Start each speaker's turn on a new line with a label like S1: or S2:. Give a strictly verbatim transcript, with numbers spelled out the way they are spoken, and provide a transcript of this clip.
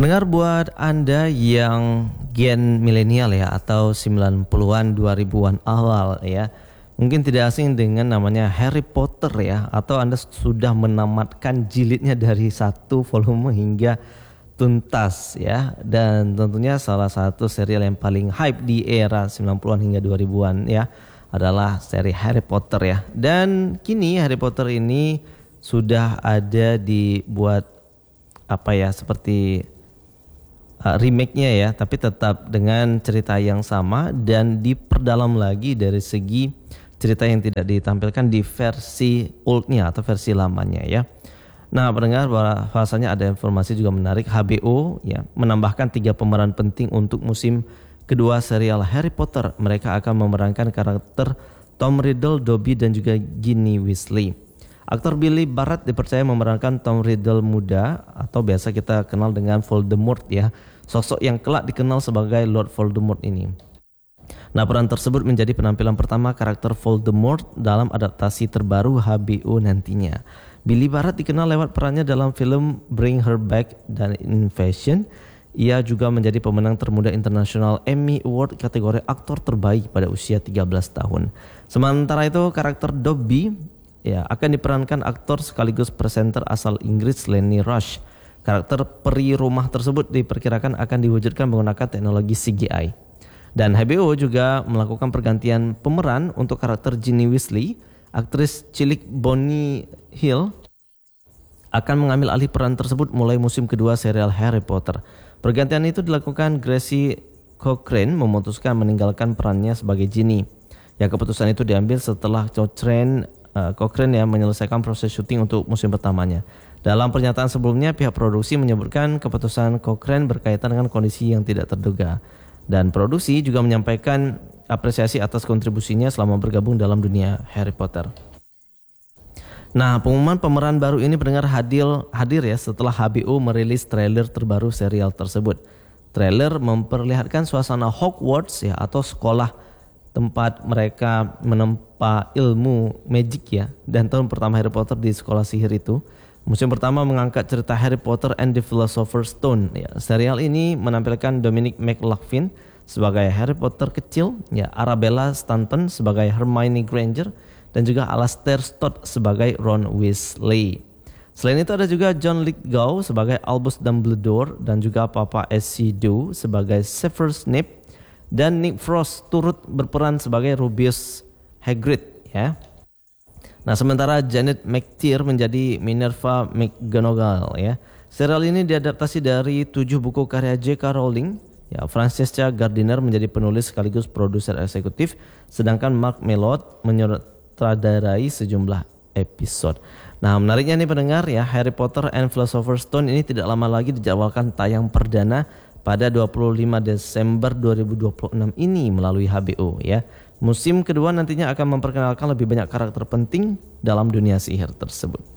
S1: Pendengar, buat Anda yang gen milenial ya atau sembilan puluhan dua ribuan awal ya, mungkin tidak asing dengan namanya Harry Potter ya, atau Anda sudah menamatkan jilidnya dari satu volume hingga tuntas ya. Dan tentunya salah satu serial yang paling hype di era sembilan puluhan hingga dua ribuan ya adalah seri Harry Potter ya. Dan kini Harry Potter ini sudah ada dibuat apa ya, seperti Uh, remake-nya ya, tapi tetap dengan cerita yang sama dan diperdalam lagi dari segi cerita yang tidak ditampilkan di versi old-nya atau versi lamanya ya. Nah, pendengar, bahwasanya ada informasi juga menarik, H B O ya menambahkan tiga pemeran penting untuk musim kedua serial Harry Potter. Mereka akan memerankan karakter Tom Riddle, Dobby dan juga Ginny Weasley. Aktor Billy Barrett dipercaya memerankan Tom Riddle muda atau biasa kita kenal dengan Voldemort ya. Sosok yang kelak dikenal sebagai Lord Voldemort ini. Nah, peran tersebut menjadi penampilan pertama karakter Voldemort dalam adaptasi terbaru H B O nantinya. Billy Barrett dikenal lewat perannya dalam film Bring Her Back dan Invasion. Ia juga menjadi pemenang termuda internasional Emmy Award kategori aktor terbaik pada usia tiga belas tahun. Sementara itu karakter Dobby ya akan diperankan aktor sekaligus presenter asal Inggris Lenny Rush. Karakter peri rumah tersebut diperkirakan akan diwujudkan menggunakan teknologi C G I. Dan H B O juga melakukan pergantian pemeran untuk karakter Ginny Weasley. Aktris cilik Bonnie Hill akan mengambil alih peran tersebut mulai musim kedua serial Harry Potter. Pergantian itu dilakukan Gracie Cochrane memutuskan meninggalkan perannya sebagai Ginny. Ya, keputusan itu diambil setelah Cochrane uh, Cochrane ya menyelesaikan proses syuting untuk musim pertamanya. Dalam pernyataan sebelumnya, pihak produksi menyebutkan keputusan Cochrane berkaitan dengan kondisi yang tidak terduga. Dan produksi juga menyampaikan apresiasi atas kontribusinya selama bergabung dalam dunia Harry Potter. Nah, pengumuman pemeran baru ini pendengar hadir, hadir ya setelah H B O merilis trailer terbaru serial tersebut. Trailer memperlihatkan suasana Hogwarts ya atau sekolah tempat mereka menempa ilmu magic ya. Dan tahun pertama Harry Potter di sekolah sihir itu. Musim pertama mengangkat cerita Harry Potter and the Philosopher's Stone. Ya, serial ini menampilkan Dominic McLaughlin sebagai Harry Potter kecil, ya, Arabella Stanton sebagai Hermione Granger, dan juga Alastair Stott sebagai Ron Weasley. Selain itu ada juga John Lithgow sebagai Albus Dumbledore dan juga Papa Ezio sebagai Severus Snape, dan Nick Frost turut berperan sebagai Rubius Hagrid. Ya. Nah, sementara Janet McTeer menjadi Minerva McGonagall ya. Serial ini diadaptasi dari tujuh buku karya J K Rowling. Ya, Francesca Gardiner menjadi penulis sekaligus produser eksekutif, sedangkan Mark Millard menyutradarai sejumlah episode. Nah, menariknya nih pendengar ya, Harry Potter and Philosopher's Stone ini tidak lama lagi dijadwalkan tayang perdana pada dua puluh lima Desember dua ribu dua puluh enam ini melalui H B O ya. Musim kedua nantinya akan memperkenalkan lebih banyak karakter penting dalam dunia sihir tersebut.